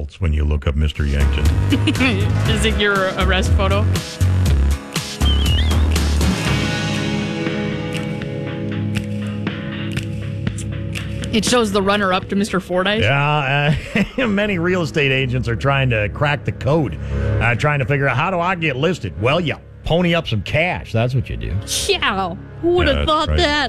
results when you look up Mr. Yankton. Is it your arrest photo? It shows the runner-up to Mr. Fordyce. Yeah, many real estate agents are trying to crack the code, trying to figure out, how do I get listed? Well, you pony up some cash. That's what you do. Yeah, who would have thought that?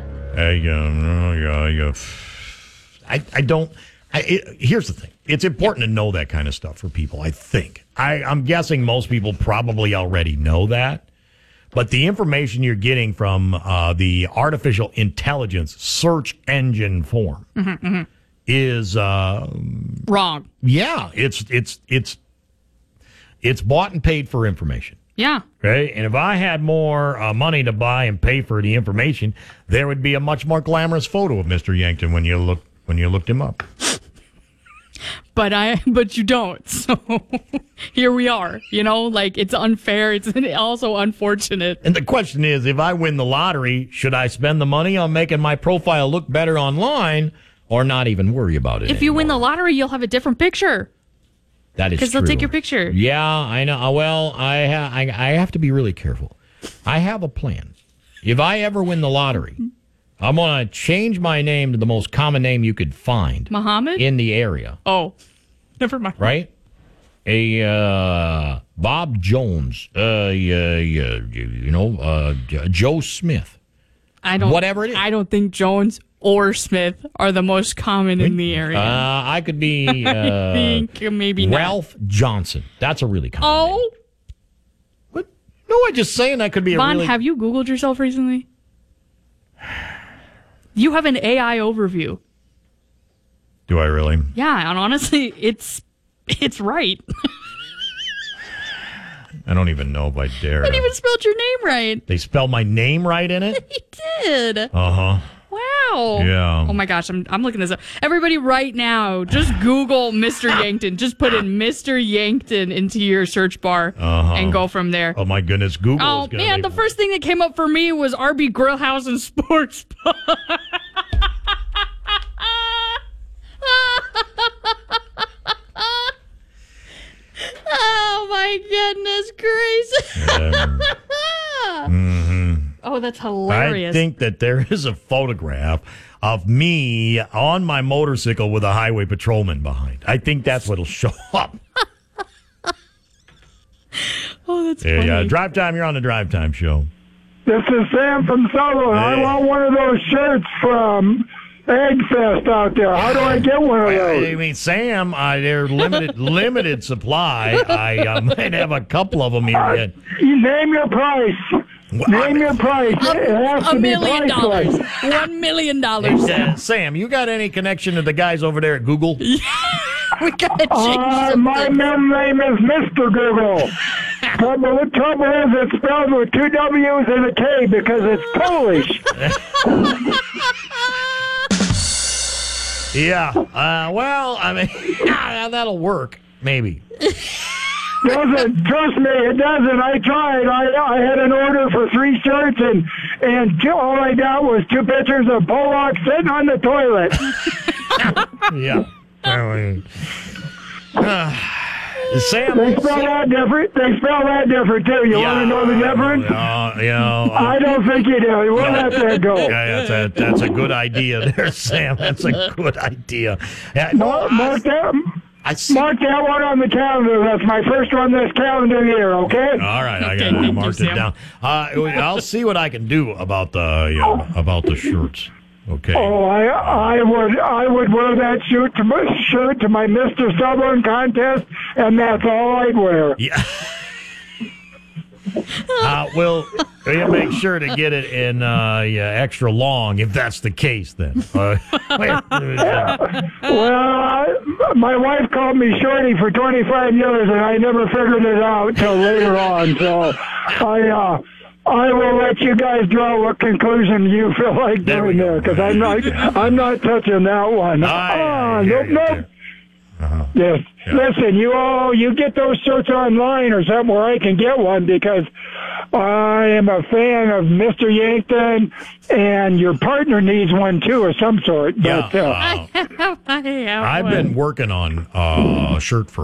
Here's the thing. It's important to know that kind of stuff for people, I think. I'm guessing most people probably already know that. But the information you're getting from the artificial intelligence search engine form is wrong. Yeah, it's bought and paid for information. Yeah. Okay, and if I had more money to buy and pay for the information, there would be a much more glamorous photo of Mr. Yankton when you looked him up. But you don't. So here we are. It's unfair. It's also unfortunate. And the question is, if I win the lottery, should I spend the money on making my profile look better online or not even worry about it If you win the lottery, you'll have a different picture. That is true. Because they'll take your picture. Yeah, I know. Well, I have to be really careful. I have a plan. If I ever win the lottery, I'm going to change my name to the most common name you could find. Muhammad? In the area. Oh, never mind. Right? Bob Jones. Joe Smith. Whatever it is. I don't think Jones or Smith are the most common in the area. I could be I think maybe Ralph Johnson. That's a really common name. Oh? What? No, I'm just saying that could be Vaughn, have you Googled yourself recently? You have an AI overview. Do I really? Yeah, and honestly, it's right. I don't even know if I dare. They even spelled your name right. They spelled my name right in it? They did. Uh-huh. Wow. Yeah. Oh my gosh, I'm looking this up. Everybody right now, just Google Mr. Yankton. Just put in Mr. Yankton into your search bar and go from there. Oh my goodness, Google is going to man, the first thing that came up for me was RB Grill House and Sports Bar. Oh my goodness gracious. Oh, that's hilarious. I think that there is a photograph of me on my motorcycle with a highway patrolman behind. I think that's what'll show up. Oh, that's funny. Yeah, Drive Time, you're on the Drive Time show. This is Sam from Sutherland. I want one of those shirts from Egg Fest out there. How do I get one of those? I mean, Sam, they're limited supply. I might have a couple of them here. You name your price. Name your price. It has to $1 be million. priceless. $1 million. Sam, you got any connection to the guys over there at Google? We gotta change my middle name is Mr. Google. The trouble is it's spelled with 2 W's and a K because it's Polish. Yeah. Well, I mean, that'll work. Maybe. Doesn't, trust me, it doesn't. I tried. I had an order for 3 shirts, and all I got was 2 pictures of Pollock sitting on the toilet. Yeah. Sam, they spell that different. They spell that different too. You want to know the difference? I don't think you do. We'll let that go. Yeah, that's a good idea there, Sam. That's a good idea. Mark that one on the calendar. That's my first one this calendar year. Okay. All right, I got it marked it down. I'll see what I can do about the shirts. Okay. Oh, I would wear that shirt to my Mr. Stubborn contest, and that's all I'd wear. Yeah. We'll make sure to get it in extra long if that's the case. Then. Well, my wife called me Shorty for 25 years, and I never figured it out till later on. So I will let you guys draw what conclusion you feel like doing there, because I'm not touching that one. Nope. Uh-huh. Yes. Yeah. Listen, you get those shirts online or somewhere I can get one, because I am a fan of Mr. Yankton, and your partner needs one too of some sort. Yeah. But, I have I've been working on a shirt for